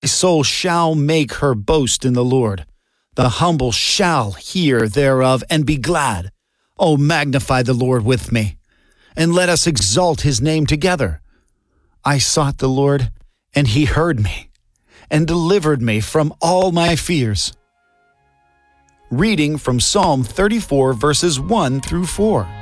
soul shall make her boast in the Lord. The humble shall hear thereof and be glad. O magnify the Lord with me, and let us exalt his name together. I sought the Lord, and he heard me, and delivered me from all my fears. Reading from Psalm 34, verses 1 through 4.